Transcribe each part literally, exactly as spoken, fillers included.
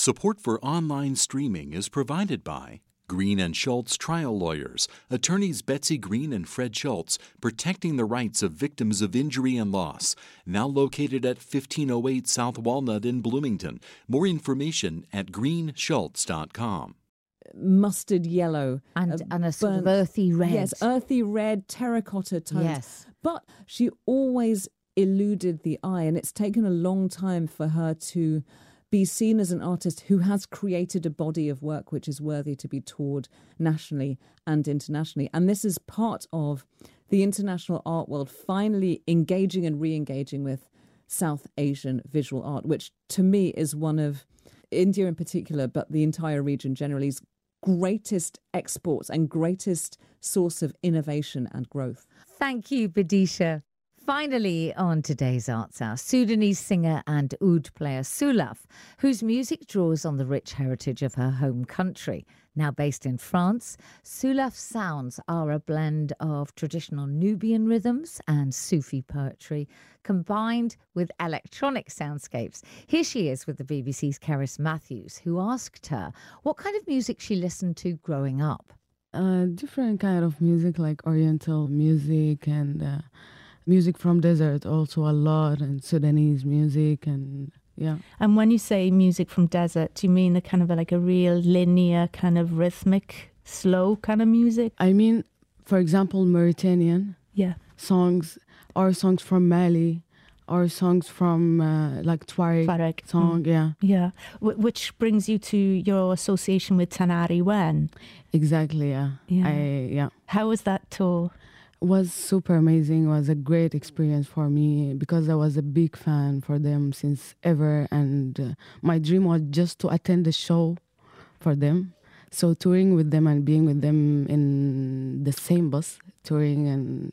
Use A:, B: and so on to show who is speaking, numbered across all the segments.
A: Support for online streaming is provided by Green and Schultz Trial Lawyers, attorneys Betsy Green and Fred Schultz, protecting the rights of victims of injury and loss. Now located at fifteen oh eight South Walnut in Bloomington. More information at green schultz dot com.
B: Mustard yellow.
C: And,
B: uh,
C: and a sort
B: burnt,
C: of earthy red.
B: Yes, earthy red, terracotta tones.
C: Yes.
B: But she always eluded the eye, and it's taken a long time for her to be seen as an artist who has created a body of work which is worthy to be toured nationally and internationally. And this is part of the international art world finally engaging and re-engaging with South Asian visual art, which to me is one of India in particular, but the entire region generally, is greatest exports and greatest source of innovation and growth.
C: Thank you, Bidisha. Finally, on today's Arts Hour, Sudanese singer and oud player Sulaf, whose music draws on the rich heritage of her home country. Now based in France, Sulaf's sounds are a blend of traditional Nubian rhythms and Sufi poetry, combined with electronic soundscapes. Here she is with the B B C's Cerys Matthews, who asked her what kind of music she listened to growing up.
D: Uh, different kind of music, like Oriental music and uh, music from desert also a lot, and Sudanese music, and yeah.
E: And when you say music from desert, do you mean a kind of a, like a real linear kind of rhythmic, slow kind of music?
D: I mean, for example, Mauritanian
E: yeah.
D: songs, or songs from Mali, or songs from uh, like Tuareg,
E: Tuareg
D: song,
E: mm.
D: yeah.
E: Yeah, w- which brings you to your association with Tanari Wen.
D: Exactly, yeah.
E: Yeah.
D: I, yeah.
E: How was that tour?
D: Was super amazing. It was a great experience for me because I was a big fan for them since ever, and uh, my dream was just to attend a show for them. So touring with them and being with them in the same bus, touring and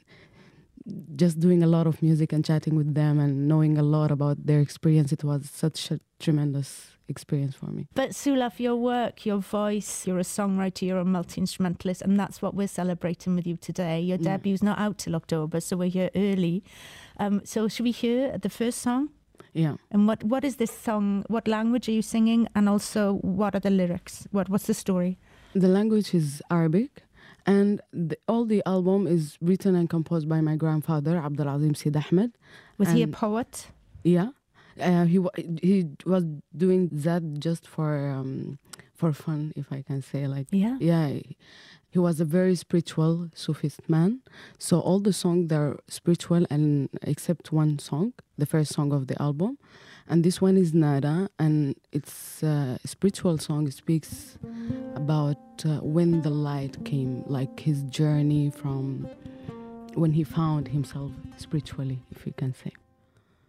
D: just doing a lot of music and chatting with them and knowing a lot about their experience, it was such a tremendous experience for me.
E: But Sulaf, your work, your voice, you're a songwriter, you're a multi-instrumentalist, and that's what we're celebrating with you today. Your
D: Yeah.
E: debut's not out till October, so we're here early. Um, so should we hear the first song?
D: Yeah.
E: And what, what is this song? What language are you singing? And also, what are the lyrics? What What's the story?
D: The language is Arabic, and the, all the album is written and composed by my grandfather, Abdulazim Sid Ahmed.
E: Was he a
D: And-
E: poet?
D: Yeah. Uh, he wa- he was doing that just for um, for fun, if I can say. Like,
E: Yeah.
D: yeah, he was a very spiritual Sufist man. So all the songs are spiritual, and except one song, the first song of the album, and this one is Nada, and it's a spiritual song. It speaks about uh, when the light came, like his journey from when he found himself spiritually, if you can say.